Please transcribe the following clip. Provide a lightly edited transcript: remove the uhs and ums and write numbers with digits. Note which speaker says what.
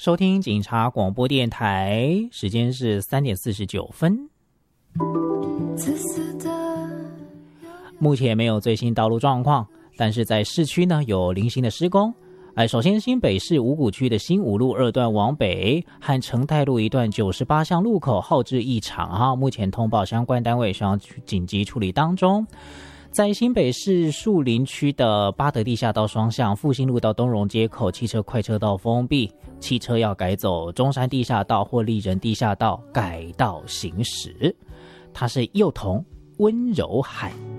Speaker 1: 收听警察广播电台，时间是3:49。目前没有最新道路状况，但是在市区呢有零星的施工。首先新北市五股区的新五路2段往北和成泰路一段98巷路口号志异常目前通报相关单位需要紧急处理当中。在新北市树林区的八德地下道双向复兴路到东荣街口汽车快车道封闭，汽车要改走中山地下道或立人地下道改道行驶。它是幼童温柔海。